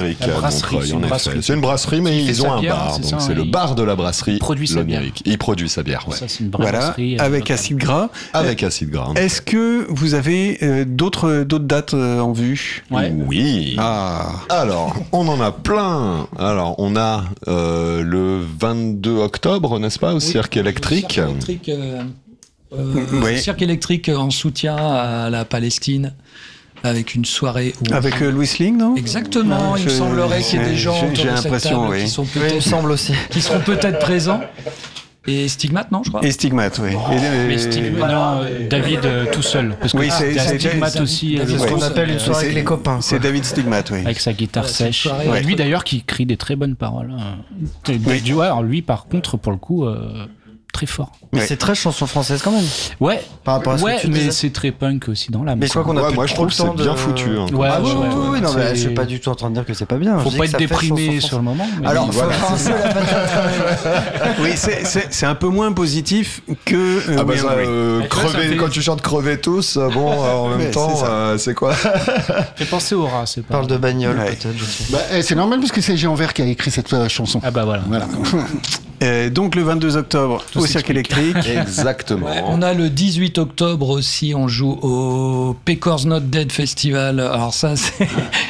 l'Onirique à Montreuil, en effet. C'est une brasserie, mais ils ont un bar. Donc c'est le bar de la brasserie l'Onirique. Il produit sa bière, ouais. Ça, c'est une brasserie. Voilà, avec acide gras. Avec acide gras. Est-ce que vous avez d'autres dates en vue? Oui. Alors, on en a plein. Alors, on a le 22 octobre, n'est-ce pas, au Cirque électrique. Cirque électrique en soutien à la Palestine. Avec une soirée avec Louis Ling, non? Exactement, il me semblerait qu'il y ait des gens j'ai l'impression, qui sont peut-être, semble aussi, qui seront peut-être présents. Et Stigmate, non, je crois. Et Stigmate, oui. Mais Stigmate, non, David tout seul. Parce que c'est Stigmate aussi. C'est ce qu'on appelle une soirée avec les copains. C'est David Stigmate, oui. Avec sa guitare sèche. Lui d'ailleurs qui crie des très bonnes paroles. Alors lui, par contre, pour le coup. Très fort. Mais c'est très chanson française quand même. Ouais. Par rapport à ce que tu disais. Mais c'est très punk aussi dans l'âme. Mais je crois qu'on a moi je trouve que c'est bien foutu. Hein. Oui, non, mais je suis pas du tout en train de dire que c'est pas bien. Faut pas être déprimé sur le moment. Mais alors, faut penser la patate quand même. Oui, c'est un peu moins positif que. Crever, quand tu chantes crever tous, en même temps, c'est quoi? Fais penser au rat, c'est pas. Parle de bagnole peut-être. C'est normal parce que c'est Jean Vert qui a écrit cette chanson. Ah bah voilà. Donc le 22 octobre au Cirque électrique. Exactement. Ouais, on a le 18 octobre aussi, on joue au Pecors Not Dead Festival. Alors ça c'est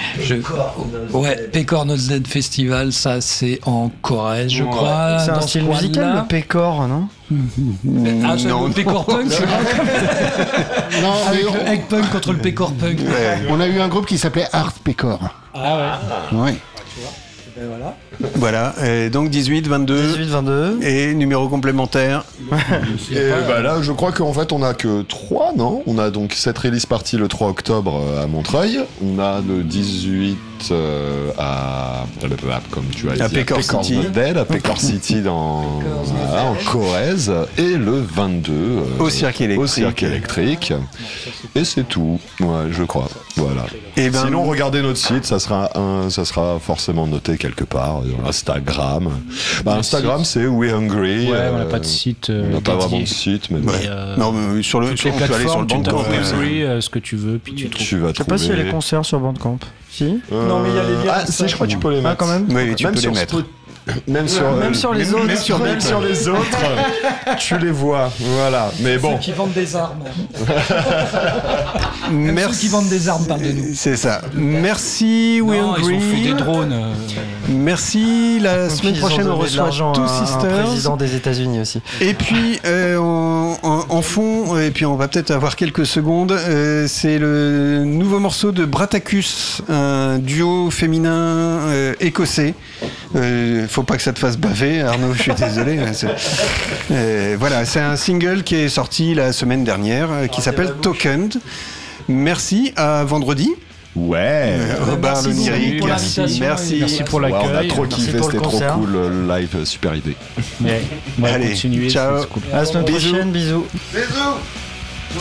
Pecors Not Dead Festival, ça c'est en Corrèze, je crois. C'est un style musical, le Pécor, non? Non, le Pécor Punk, c'est Non, avec le Egg Punk contre le Pécor Punk. On a eu un groupe qui s'appelait Art Pécor. Ah ouais. Oui. Voilà, donc 18, 22 et numéro complémentaire. Et là, je crois qu'en fait, on a que 3, non? On a donc cette release party le 3 octobre à Montreuil. On a le 18 comme tu as dit, à Pecors City, à Pecors City en Corrèze, et le 22 au Cirque électrique. Et c'est tout, je crois. Voilà. Sinon, regardez notre site, ça sera forcément noté quelque part. Instagram. Instagram, c'est We Hungry. Ouais, on n'a pas de site. On n'a pas vraiment de site, mais non, mais sur le plateforme, aller sur le Bandcamp. Ce que tu veux, puis tu trouves. Tu vas je sais pas s'il y a les concerts sur Bandcamp. Si. Non, mais il y a les liens. Ah, si, je crois que tu peux les mettre. Ah, quand même. Oui, tu peux les mettre. Même sur les autres. Même sur les autres, tu les vois. Voilà. Mais bon. Ceux qui vendent des armes. Merci. Ceux qui vendent des armes parlent de nous. C'est ça. Merci, We Hungry. Ils ont fait des drones. Merci. La semaine prochaine, on reçoit Two Sisters. Un président des États-Unis aussi. Et puis, en fond, et puis on va peut-être avoir quelques secondes, c'est le nouveau morceau de Bratacus, un duo féminin écossais. Faut pas que ça te fasse baver, Arnaud, je suis désolé. Voilà, c'est un single qui est sorti la semaine dernière, qui s'appelle Tokened. Merci, à vendredi. Ouais. Robert l'Onirique, merci pour l'accueil. On a trop kiffé, c'était trop cool, le live, super idée. Allez, continuer. Ciao. Cool. À la semaine prochaine, bisous. Bisous.